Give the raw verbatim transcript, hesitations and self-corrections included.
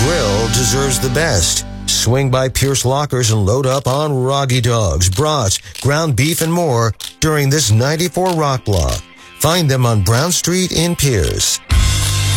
grill deserves the best. Swing by Pierce Lockers and load up on Roggy Dogs, brats, ground beef, and more during this ninety-four Rock Block. Find them on Brown Street in Pierce.